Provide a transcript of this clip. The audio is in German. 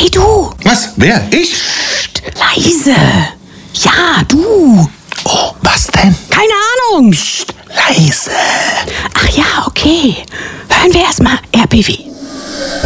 Hey, du. Was? Wer? Ich? Psst, leise. Ja, du. Oh, was denn? Keine Ahnung. Psst, leise. Ach ja, okay. Hören wir erstmal RBW.